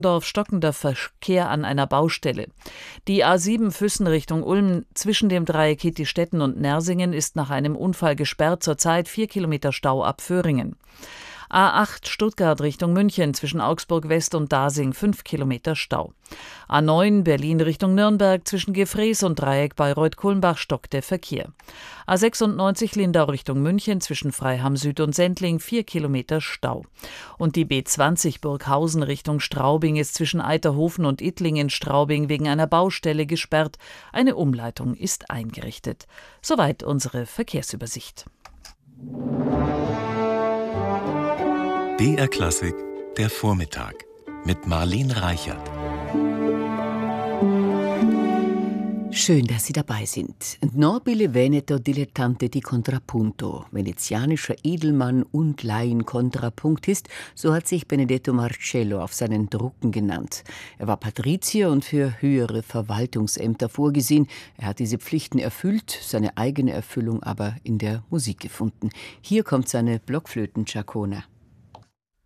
Stockender Verkehr an einer Baustelle. Die A7 Füssen Richtung Ulm zwischen dem Dreieck Kitti-Stetten und Nersingen ist nach einem Unfall gesperrt, zurzeit 4 Kilometer Stau ab Föhringen. A8 Stuttgart Richtung München zwischen Augsburg West und Dasing 5 Kilometer Stau. A9 Berlin Richtung Nürnberg zwischen Gefrees und Dreieck Bayreuth-Kulmbach stockt der Verkehr. A96 Lindau Richtung München zwischen Freiham Süd und Sendling 4 Kilometer Stau. Und die B20 Burghausen Richtung Straubing ist zwischen Eiterhofen und Ittlingen-Straubing wegen einer Baustelle gesperrt. Eine Umleitung ist eingerichtet. Soweit unsere Verkehrsübersicht. BR Klassik, der Vormittag mit Marlene Reichert. Schön, dass Sie dabei sind. Nobile Veneto dilettante di contrappunto, venezianischer Edelmann und Laienkontrapunktist, so hat sich Benedetto Marcello auf seinen Drucken genannt. Er war Patrizier und für höhere Verwaltungsämter vorgesehen. Er hat diese Pflichten erfüllt, seine eigene Erfüllung aber in der Musik gefunden. Hier kommt seine Blockflöten-Chaconne.